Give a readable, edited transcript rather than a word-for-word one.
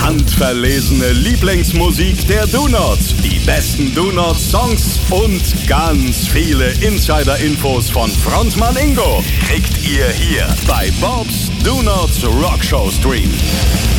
Handverlesene Lieblingsmusik der Do-Nots, die besten Do-Nots-Songs und ganz viele Insider-Infos von Frontmann Ingo kriegt ihr hier bei Bobs Do-Nots Rockshow Stream.